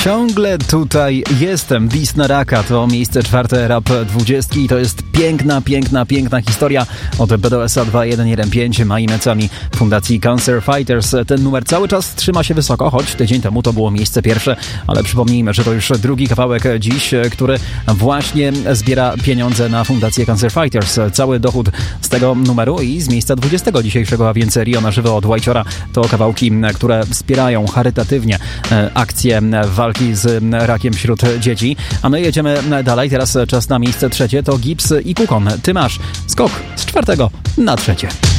Ciągle tutaj jestem. Dis na raka to miejsce 4 Rap 20 i to jest piękna historia od BDS-a 2115 Majmecami Fundacji Cancer Fighters. Ten numer cały czas trzyma się wysoko, choć tydzień temu to było miejsce pierwsze, ale przypomnijmy, że to już drugi kawałek dziś, który właśnie zbiera pieniądze na Fundację Cancer Fighters. Cały dochód z tego numeru i z miejsca 20 dzisiejszego, a więc Rio na żywo od Whitechora, to kawałki, które wspierają charytatywnie akcję walki z rakiem wśród dzieci. A my jedziemy dalej. Teraz czas na miejsce trzecie. To Gibbs i Kukon. Ty masz skok z 4 na 3.